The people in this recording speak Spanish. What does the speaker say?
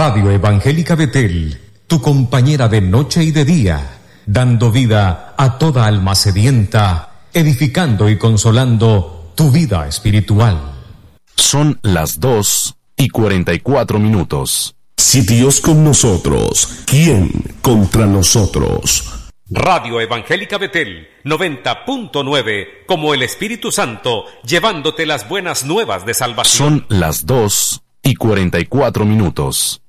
Radio Evangélica Betel, tu compañera de noche y de día, dando vida a toda alma sedienta, edificando y consolando tu vida espiritual. Son las 2:44. Si Dios con nosotros, ¿quién contra nosotros? Radio Evangélica Betel 90.9, como el Espíritu Santo, llevándote las buenas nuevas de salvación. Son las 2:44.